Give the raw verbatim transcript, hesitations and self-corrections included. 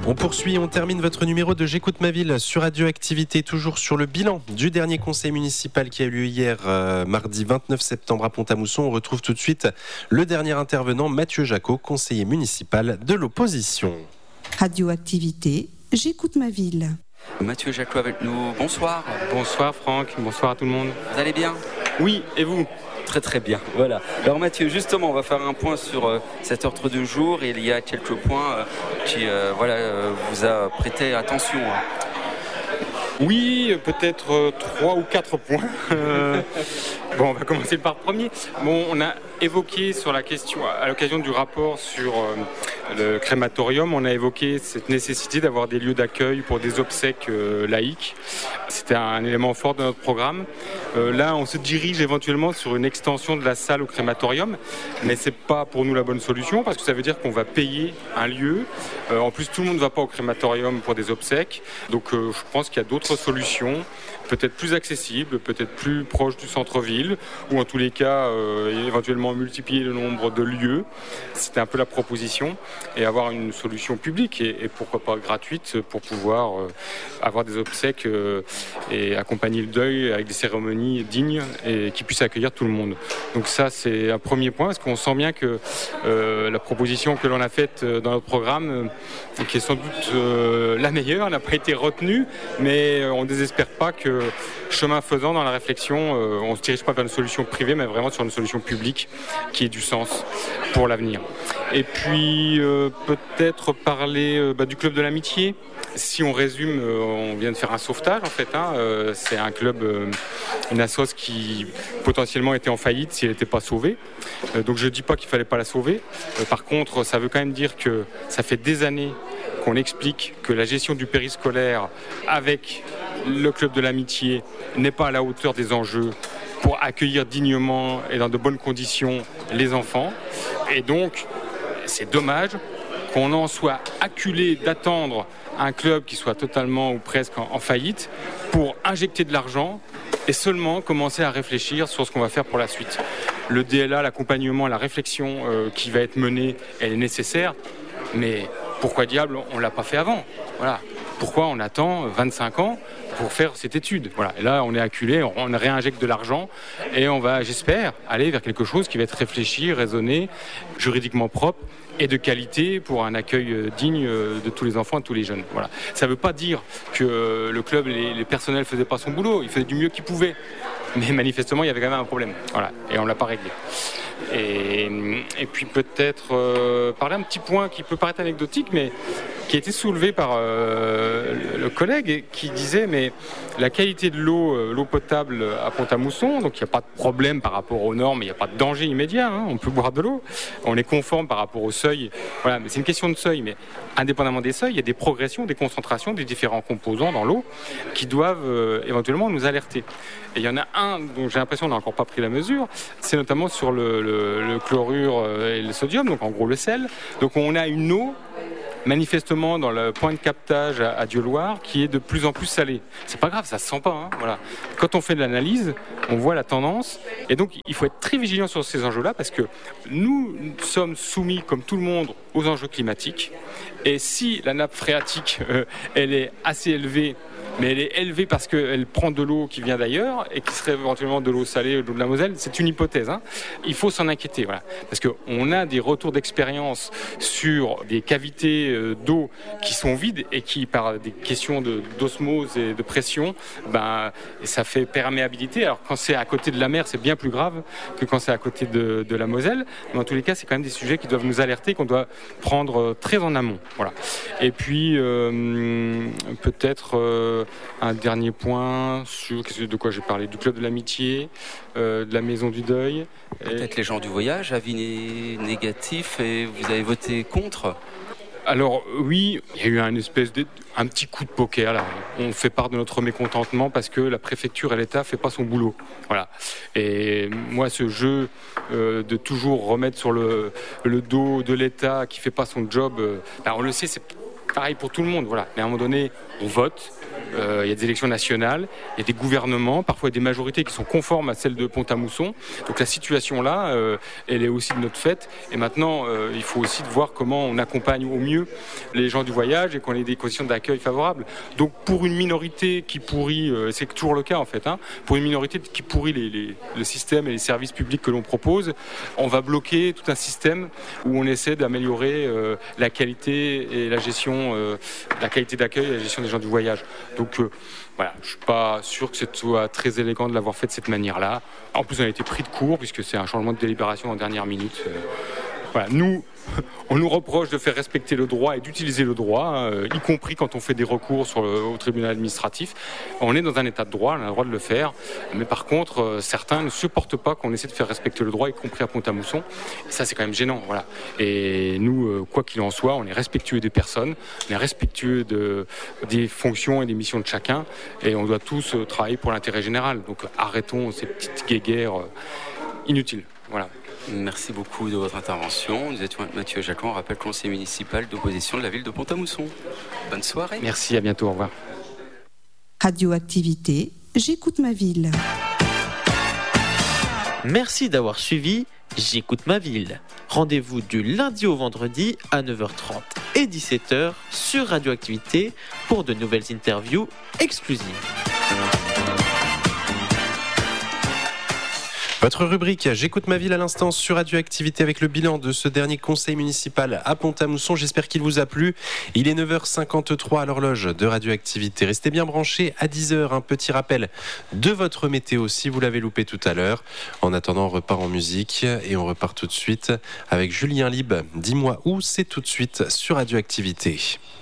On poursuit, on termine votre numéro de J'écoute ma ville sur Radioactivité, toujours sur le bilan du dernier conseil municipal qui a eu lieu hier, euh, mardi vingt-neuf septembre à Pont-à-Mousson. On retrouve tout de suite le dernier intervenant, Mathieu Jacot, conseiller municipal de l'opposition. Radioactivité, J'écoute ma ville. Mathieu Jacot avec nous, bonsoir. Bonsoir Franck, bonsoir à tout le monde. Vous allez bien ? Oui, et vous ? Très très bien, voilà. Alors Mathieu, justement, on va faire un point sur euh, cet ordre du jour. Il y a quelques points euh, qui euh, voilà, euh, vous a prêté attention. Hein. Oui, peut-être euh, trois ou quatre points. Euh, bon, on va commencer par le premier. Bon, on a évoqué sur la question, à l'occasion du rapport sur euh, le crématorium, on a évoqué cette nécessité d'avoir des lieux d'accueil pour des obsèques euh, laïques. C'était un élément fort de notre programme. Euh, là, on se dirige éventuellement sur une extension de la salle au crématorium, mais c'est pas pour nous la bonne solution parce que ça veut dire qu'on va payer un lieu. Euh, en plus, tout le monde ne va pas au crématorium pour des obsèques, donc euh, je pense qu'il y a d'autres solutions, peut-être plus accessibles, peut-être plus proches du centre-ville, ou en tous les cas, euh, éventuellement multiplier le nombre de lieux. C'était un peu la proposition, et avoir une solution publique, et, et pourquoi pas gratuite, pour pouvoir euh, avoir des obsèques euh, et accompagner le deuil avec des cérémonies dignes et qui puissent accueillir tout le monde. Donc ça, c'est un premier point, parce qu'on sent bien que euh, la proposition que l'on a faite dans notre programme, euh, qui est sans doute euh, la meilleure, n'a pas été retenue, mais on ne désespère pas que, chemin faisant, dans la réflexion, euh, on ne se dirige pas vers une solution privée, mais vraiment sur une solution publique qui ait du sens pour l'avenir. Et puis, euh, peut-être parler euh, bah, du Club de l'Amitié. Si on résume, euh, on vient de faire un sauvetage, en fait. Hein, euh, c'est un club, euh, une assoce qui potentiellement était en faillite si elle n'était pas sauvée. Euh, donc, je ne dis pas qu'il ne fallait pas la sauver. Euh, par contre, ça veut quand même dire que ça fait des années qu'on explique que la gestion du périscolaire avec le Club de l'Amitié n'est pas à la hauteur des enjeux pour accueillir dignement et dans de bonnes conditions les enfants. Et donc, c'est dommage qu'on en soit acculé d'attendre un club qui soit totalement ou presque en, en faillite pour injecter de l'argent et seulement commencer à réfléchir sur ce qu'on va faire pour la suite. Le D L A, l'accompagnement, la réflexion euh, qui va être menée, elle est nécessaire, mais pourquoi diable on ne l'a pas fait avant ? Voilà. Pourquoi on attend vingt-cinq ans pour faire cette étude ? Voilà. Et là, on est acculé, on réinjecte de l'argent et on va, j'espère, aller vers quelque chose qui va être réfléchi, raisonné, juridiquement propre et de qualité pour un accueil digne de tous les enfants et de tous les jeunes. Voilà. Ça ne veut pas dire que le club, les, les personnels ne faisaient pas son boulot, ils faisaient du mieux qu'ils pouvaient. Mais manifestement, il y avait quand même un problème. Voilà. Et on ne l'a pas réglé. Et, et puis peut-être euh, parler un petit point qui peut paraître anecdotique, mais qui a été soulevé par euh, le collègue qui disait mais la qualité de l'eau, euh, l'eau potable à Pont-à-Mousson, donc il n'y a pas de problème par rapport aux normes, il n'y a pas de danger immédiat, hein, on peut boire de l'eau, on est conforme par rapport au seuil, voilà, mais c'est une question de seuil, mais indépendamment des seuils, il y a des progressions, des concentrations des différents composants dans l'eau qui doivent euh, éventuellement nous alerter. Et il y en a un dont j'ai l'impression qu'on n'a encore pas pris la mesure, c'est notamment sur le, le, le chlorure et le sodium, donc en gros le sel. Donc on a une eau manifestement dans le point de captage à, à Dieuloir qui est de plus en plus salé. C'est pas grave, ça se sent pas. Hein, voilà. Quand on fait de l'analyse, on voit la tendance. Et donc, il faut être très vigilant sur ces enjeux-là parce que nous sommes soumis, comme tout le monde, aux enjeux climatiques. Et si la nappe phréatique, euh, elle est assez élevée, mais elle est élevée parce qu'elle prend de l'eau qui vient d'ailleurs et qui serait éventuellement de l'eau salée ou de l'eau de la Moselle, c'est une hypothèse. Hein. Il faut s'en inquiéter, voilà. Parce qu'on a des retours d'expérience sur des cavités d'eau qui sont vides et qui, par des questions de, d'osmose et de pression, ben, ça fait perméabilité. Alors quand c'est à côté de la mer, c'est bien plus grave que quand c'est à côté de, de la Moselle. Mais en tous les cas, c'est quand même des sujets qui doivent nous alerter, qu'on doit prendre très en amont. Voilà. Et puis, euh, peut-être... Euh, un dernier point sur de quoi j'ai parlé, du Club de l'Amitié, euh, de la Maison du Deuil. Peut-être et... les gens du voyage, avis négatif, et vous avez voté contre ? Alors oui, il y a eu un espèce de, un petit coup de poker là. On fait part de notre mécontentement parce que la préfecture et l'État ne fait pas son boulot. Voilà. Et moi, ce jeu euh, de toujours remettre sur le, le dos de l'État qui ne fait pas son job, euh, ben on le sait, c'est pareil pour tout le monde. Voilà. Mais à un moment donné, on vote. euh, il y a des élections nationales, il y a des gouvernements, parfois des majorités qui sont conformes à celles de Pont-à-Mousson. Donc la situation là, euh, elle est aussi de notre fait. Et maintenant, euh, il faut aussi voir comment on accompagne au mieux les gens du voyage et qu'on ait des conditions d'accueil favorables. Donc pour une minorité qui pourrit, euh, c'est toujours le cas en fait, hein, pour une minorité qui pourrit les, les, le système et les services publics que l'on propose, on va bloquer tout un système où on essaie d'améliorer euh, la qualité et la gestion, euh, la qualité d'accueil et la gestion des gens du voyage. Donc euh, voilà, je ne suis pas sûr que ce soit très élégant de l'avoir fait de cette manière-là. En plus, on a été pris de court puisque c'est un changement de délibération en dernière minute. Euh, voilà, nous, on nous reproche de faire respecter le droit et d'utiliser le droit, euh, y compris quand on fait des recours sur le, au tribunal administratif. On est dans un état de droit, on a le droit de le faire. Mais par contre, euh, certains ne supportent pas qu'on essaie de faire respecter le droit, y compris à Pont-à-Mousson. Et ça, c'est quand même gênant. Voilà. Et nous, euh, quoi qu'il en soit, on est respectueux des personnes, on est respectueux de, des fonctions et des missions de chacun. Et on doit tous euh, travailler pour l'intérêt général. Donc arrêtons ces petites guéguerres euh, inutiles. Voilà. Merci beaucoup de votre intervention. Nous étions avec Mathieu Jacquin, on rappelle conseiller municipal d'opposition de la ville de Pont-à-Mousson. Bonne soirée. Merci, à bientôt, au revoir. Radioactivité, j'écoute ma ville. Merci d'avoir suivi J'écoute ma ville. Rendez-vous du lundi au vendredi à neuf heures trente et dix-sept heures sur Radioactivité pour de nouvelles interviews exclusives. Votre rubrique J'écoute ma ville à l'instant sur Radioactivité avec le bilan de ce dernier conseil municipal à Pont-à-Mousson. J'espère qu'il vous a plu. Il est neuf heures cinquante-trois à l'horloge de Radioactivité. Restez bien branchés à dix heures. Un petit rappel de votre météo si vous l'avez loupé tout à l'heure. En attendant, on repart en musique et on repart tout de suite avec Julien Lieb. Dis-moi où, c'est tout de suite sur Radioactivité.